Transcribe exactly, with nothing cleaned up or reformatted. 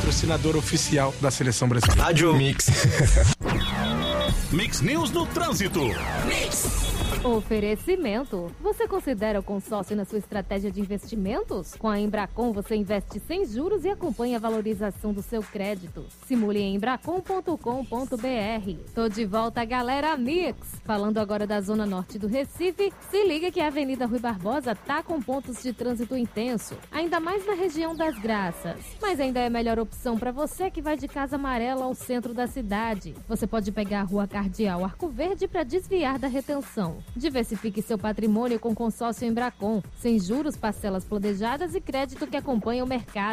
patrocinador oficial da Seleção Brasileira. Rádio Mix. Mix News no Trânsito. Mix. Oferecimento. Você considera o consórcio na sua estratégia de investimentos? Com a Embracon você investe sem juros e acompanha a valorização do seu crédito. Simule em embracon ponto com ponto br. Tô de volta, galera Mix. Falando agora da zona norte do Recife, se liga que a Avenida Rui Barbosa tá com pontos de trânsito intenso, ainda mais na região das Graças. Mas ainda é a melhor opção para você que vai de Casa Amarela ao centro da cidade. Você pode pegar a Rua Cardeal Arco Verde para desviar da retenção. Diversifique seu patrimônio com consórcio Embracon, sem juros, parcelas planejadas e crédito que acompanha o mercado.